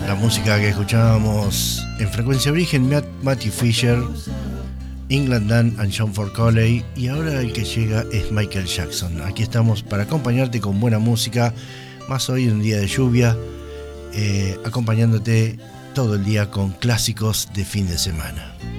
La música que escuchábamos en Frecuencia Origen, Matthew Fisher, England Dan and John Ford Coley, y ahora el que llega es Michael Jackson. Aquí estamos para acompañarte con buena música, más hoy en un día de lluvia, acompañándote todo el día con clásicos de fin de semana.